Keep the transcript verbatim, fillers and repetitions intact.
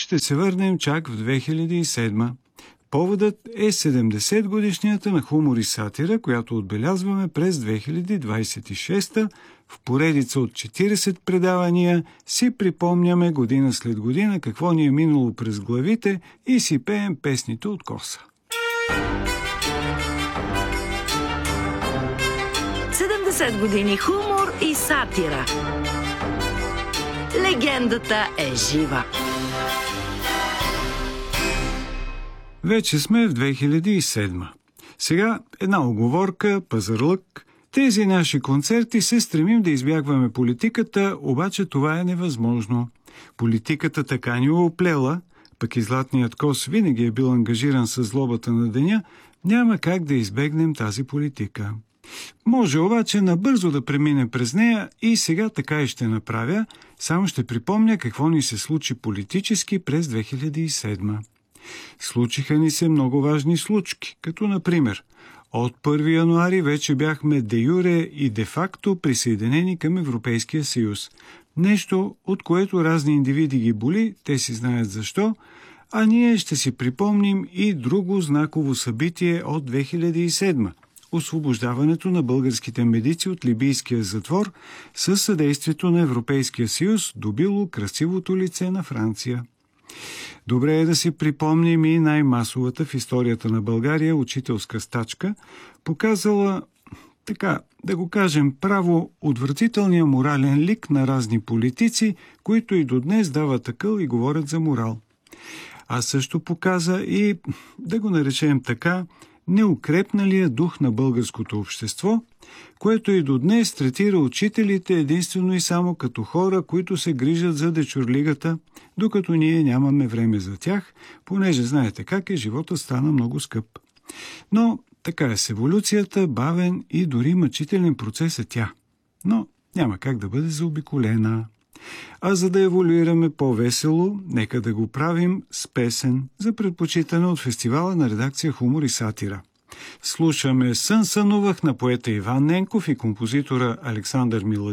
ще се върнем чак в две хиляди и седма. Поводът е седемдесет годишнията на Хумор и сатира, която отбелязваме през две хиляди двадесет и шеста. В поредица от четиридесет предавания си припомняме година след година какво ни е минало през главите и си пеем песните от Коса. седемдесет години хумор и сатира. Легендата е жива. Вече сме в две хиляди и седма. Сега една оговорка, пазарлък. Тези наши концерти се стремим да избягваме политиката, обаче това е невъзможно. Политиката така ни оплела, пък и Златният Кос винаги е бил ангажиран с злобата на деня, няма как да избегнем тази политика. Може обаче набързо да премине през нея и сега така и ще направя, само ще припомня какво ни се случи политически през две хиляди и седма. Случиха ни се много важни случки, като например от първи януари вече бяхме де юре и де факто присъединени към Европейския съюз. Нещо, от което разни индивиди ги боли, те си знаят защо, а ние ще си припомним и друго знаково събитие от две хиляди и седма – освобождаването на българските медици от либийския затвор със съдействието на Европейския съюз, добило красивото лице на Франция. Добре е да си припомним и най-масовата в историята на България учителска стачка, показала, така да го кажем право, отвратителния морален лик на разни политици, които и до днес дават акъл и говорят за морал. А също показа и, да го наречем така, неукрепналия дух на българското общество, което и до днес третира учителите единствено и само като хора, които се грижат за дечурлигата, докато ние нямаме време за тях, понеже знаете как е, живота стана много скъп. Но така е с еволюцията, бавен и дори мъчителен процес е тя. Но няма как да бъде заобиколена. А за да еволюираме по-весело, нека да го правим с песен за предпочитане от фестивала на редакция Хумор и сатира. Слушаме "Сън сънувах" на поета Иван Ненков и композитора Александър Миладинов